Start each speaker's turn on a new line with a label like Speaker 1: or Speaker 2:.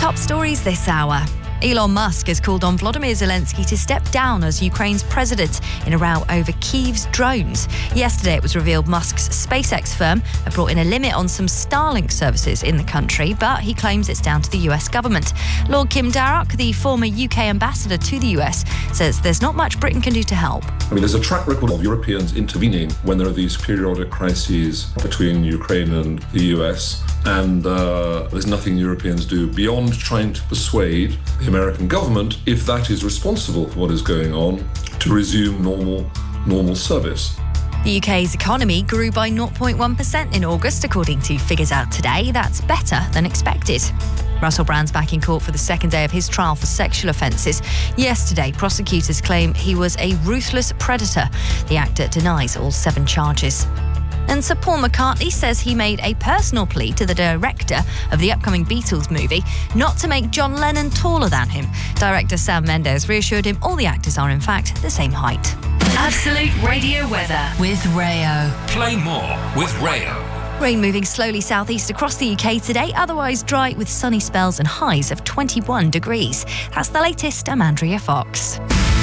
Speaker 1: top stories this hour. Elon Musk has called on Volodymyr Zelensky to step down as Ukraine's president in a row over Kyiv's drones. Yesterday, it was revealed Musk's SpaceX firm had brought in a limit on some Starlink services in the country, but he claims it's down to the US government. Lord Kim Darroch, the former UK ambassador to the US, says there's not much Britain can do to help.
Speaker 2: There's a track record of Europeans intervening when there are these periodic crises between Ukraine and the US, and there's nothing Europeans do beyond trying to persuade the American government, if that is responsible for what is going on, to resume normal service.
Speaker 1: The UK's economy grew by 0.1% in August, according to figures out today. That's better than expected. Russell Brand's back in court for the second day of his trial for sexual offences. Yesterday, prosecutors claim he was a ruthless predator. The actor denies all 7 charges. And Sir Paul McCartney says he made a personal plea to the director of the upcoming Beatles movie not to make John Lennon taller than him. Director Sam Mendes reassured him all the actors are in fact the same height.
Speaker 3: Absolute Radio weather with Rayo.
Speaker 4: Play more with Rayo.
Speaker 1: Rain moving slowly southeast across the UK today, otherwise dry with sunny spells and highs of 21 degrees. That's the latest. I'm Andrea Fox.